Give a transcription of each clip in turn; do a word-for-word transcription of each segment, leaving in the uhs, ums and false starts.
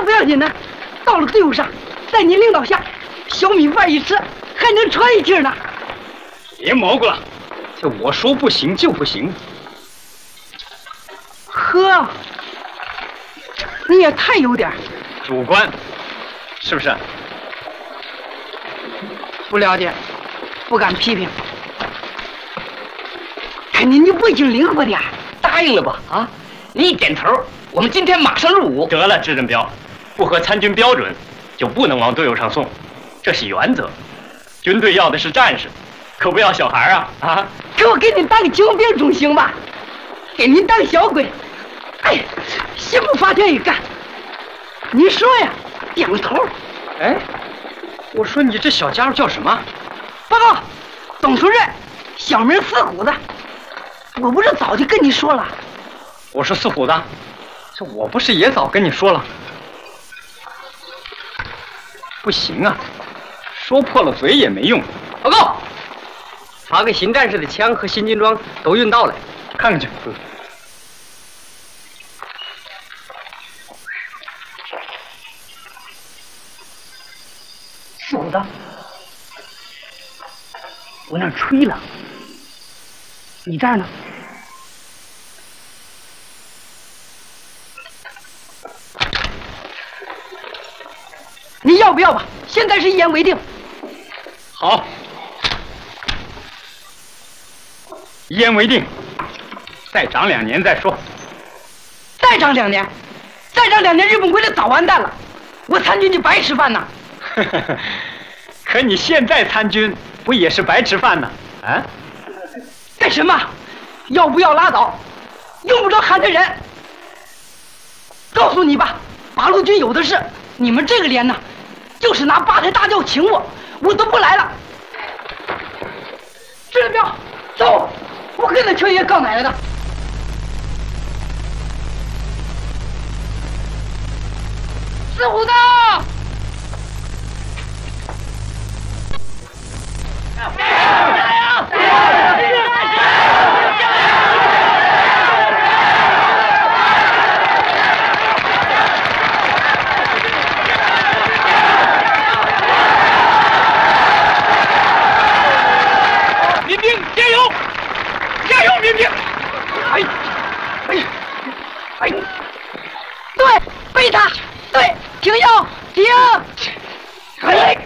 不要紧呢。到了队伍上，在您领导下，小米饭一吃，还能喘一气呢。 别蘑菇了，这我说不行就不行。 呵，你也太有点主观，是不是？ 不了解，不敢批评。看你你不经灵活点， 答应了吧？啊，你一点头，我们今天马上入伍。 得了，支任彪，不合参军标准就不能往队伍上送，这是原则。军队要的是战士，可不要小孩啊！啊， 给我给你当个救兵总行吧？给您当小鬼，哎，心不发天一干。你说呀，点个头。 哎，我说你这小家伙叫什么？ 报告，董主任，小名四虎子。我不是早就跟你说了？ 我是四虎子，这我不是也早跟你说了？不行啊，说破了嘴也没用。 报告，把给新战士的枪和新军装都运到了， 看看去。 四虎子，我那儿吹了，你这儿呢？你要不要吧？现在是一言为定。 好，一言为定。再长两年再说。 再长两年，再长两年，日本鬼子早完蛋了，我参军就白吃饭呐。 可你现在参军不也是白吃饭呢？啊？ 干什么？要不要拉倒？用不着喊着人。告诉你吧，八路军有的是，你们这个连呢，就是拿八抬大轿请我，我都不来了。支任彪，走，我跟那车爷告奶奶的。四虎子。 民兵加油！加油，民兵！ 哎，哎，哎，对，背他，对，停腰，停！哎，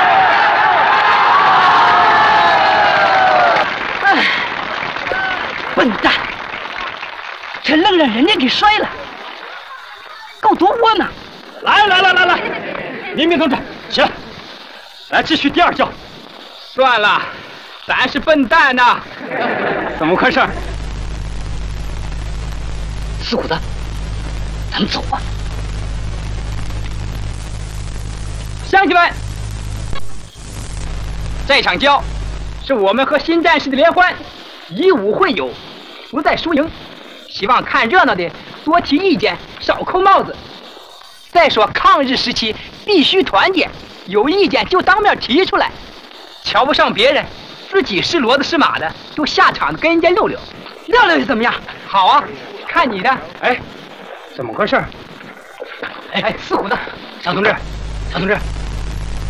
哎，笨蛋，真愣让人家给摔了，够多窝囊！ 来来来来来，民兵同志，起来，来继续第二教。 算了，咱是笨蛋呐。 怎么回事？ 四虎子，咱们走吧。 乡亲们，这场交是我们和新战士的联欢，以武会友，不在输赢。希望看热闹的多提意见，少扣帽子。再说抗日时期必须团结，有意见就当面提出来，瞧不上别人，自己是骡子是马的，就下场跟人家溜溜， 溜溜又怎么样？ 好啊，看你的。 哎，怎么回事？ 哎哎，四虎子，小同志，小同志。